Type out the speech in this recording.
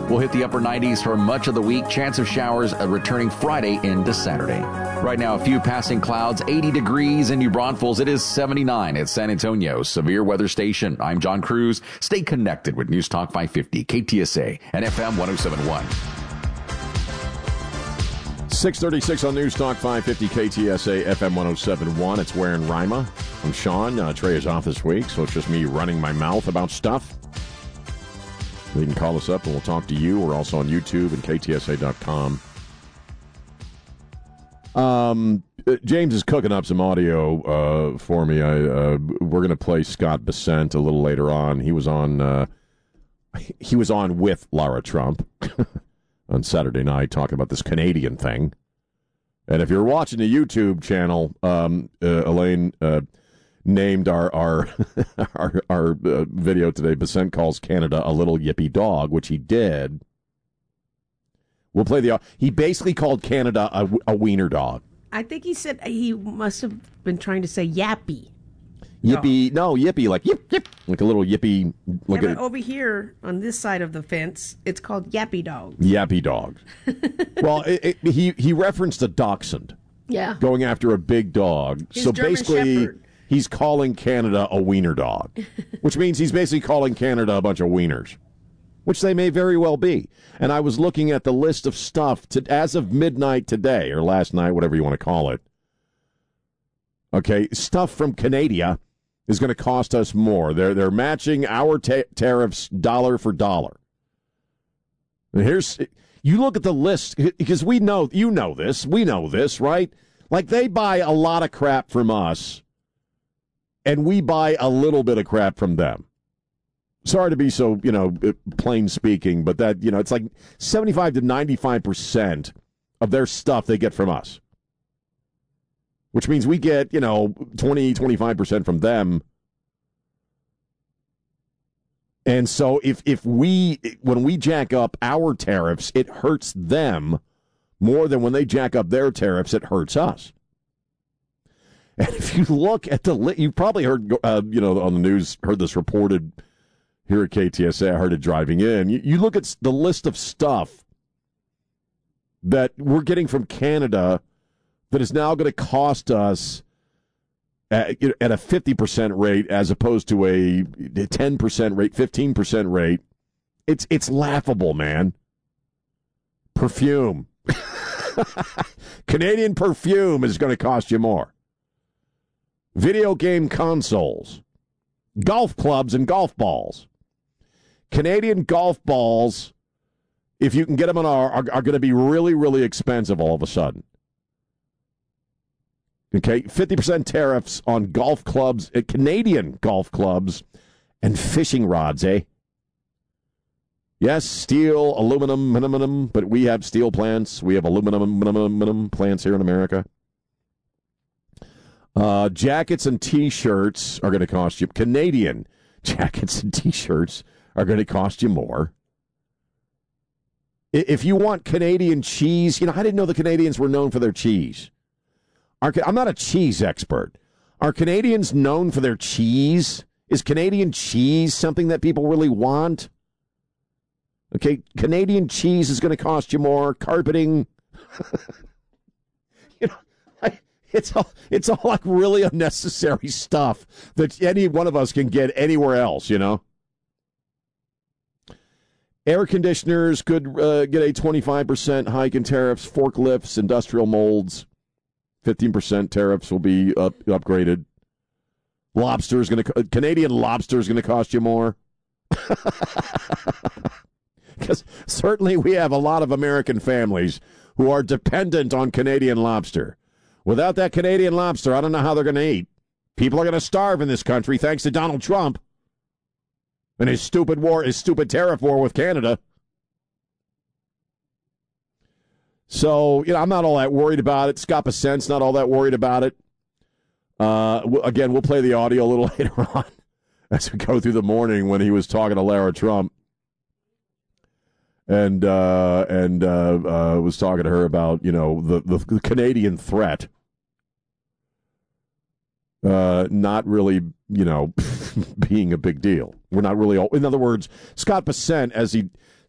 We'll hit the upper 90s for much of the week. Chance of showers returning Friday into Saturday. Right now, a few passing clouds, 80 degrees in New Braunfels. It is 79 at San Antonio Severe Weather Station. I'm John Cruz. Stay connected with News Talk 550, KTSA, and FM 1071. 6:36 on News Talk 550 KTSA FM 1071. It's Ware and Rima. I'm Sean. Trey is off this week, so it's just me running my mouth about stuff. You can call us up and we'll talk to you. We're also on YouTube and KTSA.com. James is cooking up some audio for me. We're going to play Scott Bessent a little later on. He was on with Lara Trump on Saturday night talking about this Canadian thing. And if you're watching the YouTube channel, Elaine named our video today, Bessent calls Canada a little yippy dog, which he did. We'll play he basically called Canada a wiener dog. I think he said he must have been trying to say yappy. Yippy, no, yippy, like yip, yip, like a little yippy. Like over here on this side of the fence, it's called yappy dogs. Yappy dogs. Well, he referenced a dachshund. Yeah. Going after a big dog. His so German basically, Shepherd. He's calling Canada a wiener dog, which means he's basically calling Canada a bunch of wieners, which they may very well be. And I was looking at the list of stuff as of midnight today, or last night, whatever you want to call it. Okay, stuff from Canada is going to cost us more. They're matching our tariffs dollar for dollar. And you look at the list, because we know this, right? Like, they buy a lot of crap from us, and we buy a little bit of crap from them. Sorry to be so, plain speaking, but that, it's like 75 to 95% of their stuff they get from us. Which means we get, 20, 25% from them. And so when we jack up our tariffs, it hurts them more than when they jack up their tariffs, it hurts us. And if you look at you probably heard, on the news, heard this reported here at KTSA. I heard it driving in. You look at the list of stuff that we're getting from Canada that is now going to cost us at a 50% rate as opposed to a 10% rate, 15% rate. It's laughable, man. Perfume. Canadian perfume is going to cost you more. Video game consoles. Golf clubs and golf balls. Canadian golf balls, if you can get them are going to be really, really expensive all of a sudden. Okay, 50% tariffs on golf clubs, Canadian golf clubs, and fishing rods, eh? Yes, steel, aluminum, but we have steel plants. We have aluminum plants here in America. Jackets and T-shirts are going to cost you. Canadian jackets and T-shirts are going to cost you more. If you want Canadian cheese, I didn't know the Canadians were known for their cheese. I'm not a cheese expert. Are Canadians known for their cheese? Is Canadian cheese something that people really want? Okay, Canadian cheese is going to cost you more. Carpeting. It's all like really unnecessary stuff that any one of us can get anywhere else, Air conditioners could get a 25% hike in tariffs. Forklifts, industrial molds, 15% tariffs will be upgraded. Canadian lobster is going to cost you more. Because certainly we have a lot of American families who are dependent on Canadian lobster. Without that Canadian lobster, I don't know how they're going to eat. People are going to starve in this country thanks to Donald Trump and his stupid tariff war with Canada. So, I'm not all that worried about it. Scott Bessent's not all that worried about it. Again, we'll play the audio a little later on as we go through the morning when he was talking to Lara Trump. And was talking to her about, the Canadian threat. Not really, being a big deal. We're not really, in other words, Scott Bessent, as he